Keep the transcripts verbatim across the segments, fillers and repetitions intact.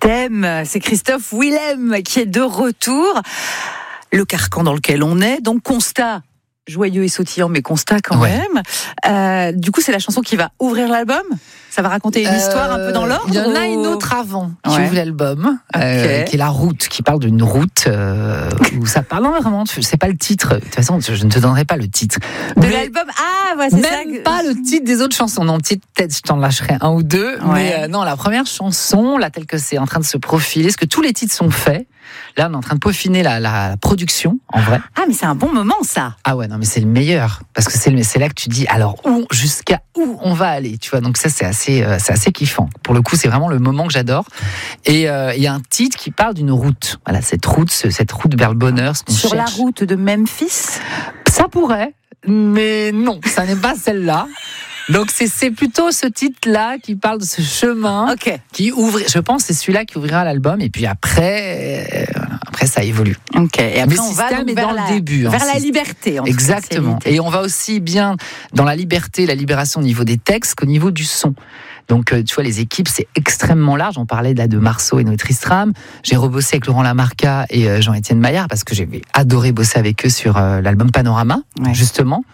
Système. C'est Christophe Willem qui est de retour. Le carcan dans lequel on est, donc constat joyeux et sautillant, mais constat quand ouais. même. Euh, du coup, c'est la chanson qui va ouvrir l'album. Ça va raconter une euh, histoire un peu dans l'ordre. Il y en ou... a une autre avant qui ouais. ouvre l'album, okay. euh, qui est La Route, qui parle d'une route euh, où ça parle. Non, vraiment, c'est pas le titre. De toute façon, je ne te donnerai pas le titre. De mais l'album. Ah, ouais, c'est même ça. Même pas le titre des autres chansons. Non, peut-être je t'en lâcherai un ou deux. Ouais. Mais euh, non, la première chanson, là, telle que c'est en train de se profiler, parce que tous les titres sont faits. Là, on est en train de peaufiner la, la, la production, en vrai. Ah, mais c'est un bon moment, ça. Ah ouais, non, mais c'est le meilleur. Parce que c'est, le, c'est là que tu dis, alors, où, jusqu'à où on va aller, tu vois. Donc ça, c'est assez, euh, c'est assez kiffant. Pour le coup, c'est vraiment le moment que j'adore. Et il euh, y a un titre qui parle d'une route. Voilà, cette route, ce, cette route vers le bonheur. Ce qu'on Sur cherche. La route de Memphis ? Ça pourrait, mais non, ça n'est pas celle-là. Donc c'est, c'est plutôt ce titre-là qui parle de ce chemin okay. qui ouvre. Je pense que c'est celui-là qui ouvrira l'album. Et puis après, euh, après ça évolue. Ok. Et après mais on va donc est vers dans la, le début, vers hein, la liberté. En exactement. Et on va aussi bien dans la liberté, la libération au niveau des textes qu'au niveau du son. Donc, tu vois, les équipes, c'est extrêmement large. On parlait là de Marceau et Noé Tristram. J'ai rebossé avec Laurent Lamarca et Jean-Étienne Maillard parce que j'avais adoré bosser avec eux sur euh, l'album Panorama, ouais. justement.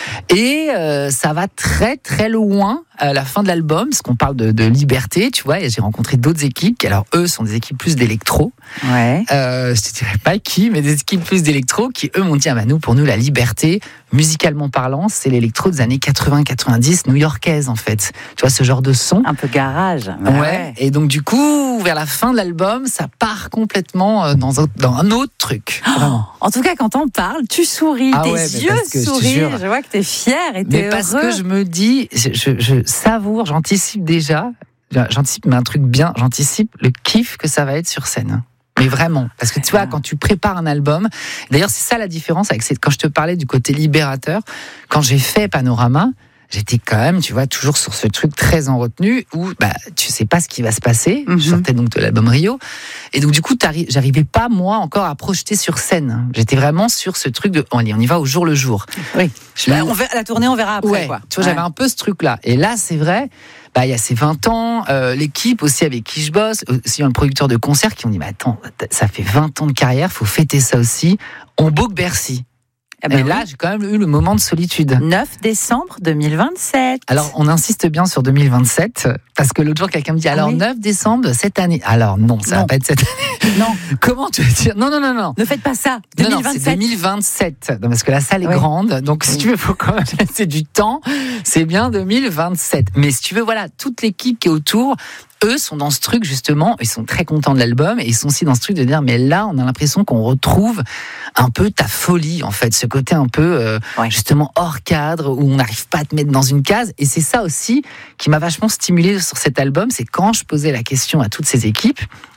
Et euh, ça va très, très loin à la fin de l'album, parce qu'on parle de, de liberté, tu vois. Et j'ai rencontré d'autres équipes qui, alors, eux, sont des équipes plus d'électro. Ouais. Euh, je te dirais pas qui, mais des équipes plus d'électro qui, eux, m'ont dit, ah bah nous, pour nous, la liberté, musicalement parlant, c'est l'électro des années quatre-vingts quatre-vingt-dix, new-yorkaise, en fait. Tu vois, ce genre de son. Un peu garage. Ouais. ouais. Et donc, du coup, vers la fin de l'album, ça part complètement dans un, dans un autre truc. Oh, en tout cas, quand t'en parles, tu souris, ah tes ouais, yeux sourient. Je, je vois que t'es fier et t'es mais parce heureux. que je me dis, je, je, je savoure, j'anticipe déjà, j'anticipe, mais un truc bien, j'anticipe le kiff que ça va être sur scène. Mais vraiment, parce que tu vois, quand tu prépares un album, d'ailleurs c'est ça la différence avec cette, quand je te parlais du côté libérateur, quand j'ai fait Panorama, j'étais quand même, tu vois, toujours sur ce truc très en retenue où bah, tu sais pas ce qui va se passer. Mm-hmm. Je sortais donc de l'album Rio. Et donc, du coup, j'arrivais pas, moi, encore à projeter sur scène. J'étais vraiment sur ce truc de, on y va au jour le jour. Oui. Bah, on verra, la tournée, on verra après, ouais, quoi. Tu vois, ouais. j'avais un peu ce truc-là. Et là, c'est vrai, bah, il y a ces vingt ans, euh, l'équipe aussi avec qui je bosse, aussi un producteur de concert qui m'ont dit, mais attends, ça fait vingt ans de carrière, faut fêter ça aussi. On book Bercy. Eh ben et là, oui. j'ai quand même eu le moment de solitude. neuf décembre deux mille vingt-sept. Alors, on insiste bien sur deux mille vingt-sept, parce que l'autre jour, quelqu'un me dit, alors, ah oui. neuf décembre cette année. Alors, non, ça non. va pas être cette année. Non. Comment tu veux dire ? Non, non, non, non. Ne faites pas ça. deux mille vingt-sept. Non, non, c'est deux mille vingt-sept. Non, parce que la salle est oui. grande. Donc, si oui. tu veux, il faut quand même laisser du temps. C'est bien deux mille vingt-sept. Mais si tu veux, voilà, toute l'équipe qui est autour, eux sont dans ce truc justement, ils sont très contents de l'album et ils sont aussi dans ce truc de dire mais là on a l'impression qu'on retrouve un peu ta folie en fait, ce côté un peu euh, ouais. justement hors cadre où on n'arrive pas à te mettre dans une case et c'est ça aussi qui m'a vachement stimulé sur cet album, c'est quand je posais la question à toutes ces équipes,